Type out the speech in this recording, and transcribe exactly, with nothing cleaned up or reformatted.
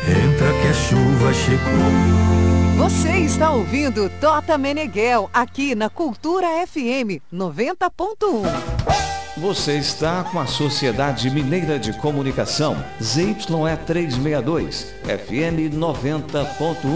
entra que a chuva chegou. Você está ouvindo Tota Meneghel, aqui na Cultura F M noventa ponto um. Você está com a Sociedade Mineira de Comunicação, Z Y E trezentos e sessenta e dois, F M noventa ponto um.